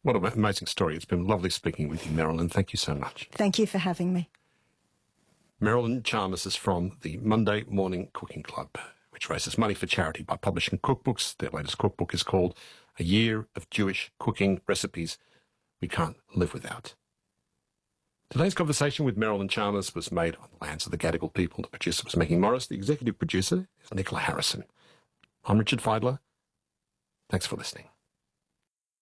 What an amazing story. It's been lovely speaking with you, Marilyn. Thank you so much. Thank you for having me. Marilyn Chalmers is from the Monday Morning Cooking Club, which raises money for charity by publishing cookbooks. Their latest cookbook is called A Year of Jewish Cooking Recipes We Can't Live Without. Today's conversation with Marilyn Chalmers was made on the lands of the Gadigal people. The producer was Maggie Morris. The executive producer is Nicola Harrison. I'm Richard Feidler. Thanks for listening.